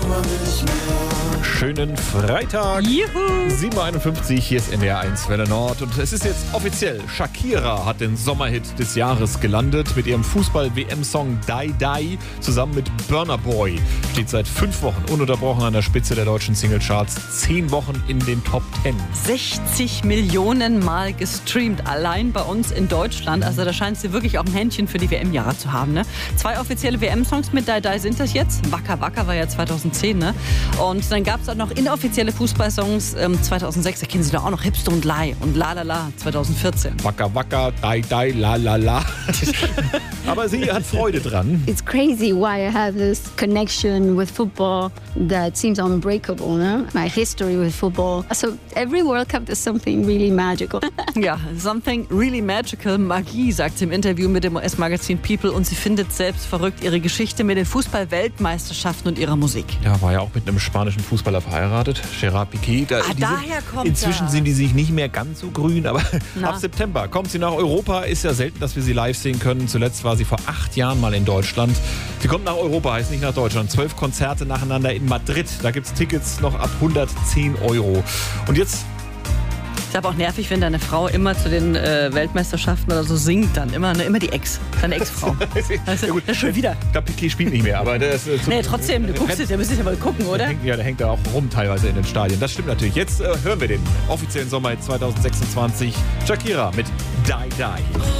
Schönen Freitag. Juhu. 7.51 Uhr, hier ist NDR 1 Welle Nord. Und es ist jetzt offiziell, Shakira hat den Sommerhit des Jahres gelandet mit ihrem Fußball-WM-Song Die Die zusammen mit Burna Boy. Steht seit 5 Wochen ununterbrochen an der Spitze der deutschen Singlecharts, 10 Wochen in den Top 10. 60 Millionen Mal gestreamt, allein bei uns in Deutschland. Also da scheint sie wirklich auch ein Händchen für die WM-Jahre zu haben. Ne? 2 offizielle WM-Songs mit Die Die sind das jetzt. Waka Waka war ja 2010. Ne? Und dann gab es auch noch inoffizielle Fußballsongs 2006. Da kennen Sie doch auch noch Hipster und Lai und La La La 2014. Waka Waka, Die Die, La La La. Aber sie hat Freude dran. It's crazy why I have this connection with football that seems unbreakable, no? My history with football. So every World Cup is something really magical. Ja, something really magical, Magie, sagt sie im Interview mit dem US-Magazin People. Und sie findet selbst verrückt ihre Geschichte mit den Fußball-Weltmeisterschaften und ihrer Musik. Ja, war ja auch mit einem spanischen Fußballer verheiratet, Gerard Piqué. Daher kommt Inzwischen sind die sich nicht mehr ganz so grün, aber Na. ab September kommt sie nach Europa. Ist ja selten, dass wir sie live sehen können. Zuletzt war sie vor 8 Jahren mal in Deutschland. Sie kommt nach Europa, heißt nicht nach Deutschland. 12 Konzerte nacheinander in Madrid. Da gibt es Tickets noch ab 110 €. Und jetzt... Ist aber auch nervig, wenn deine Frau immer zu den Weltmeisterschaften oder so singt dann. Immer die Ex, deine Ex-Frau. Also, Ja, gut. das schon wieder. Ich glaube, Piqué spielt nicht mehr, aber der ist... Nee, trotzdem, du guckst es, ihr müsst es ja mal gucken, oder? Der hängt da auch rum teilweise in den Stadien. Das stimmt natürlich. Jetzt hören wir den offiziellen Sommer 2026. Shakira mit Die Die.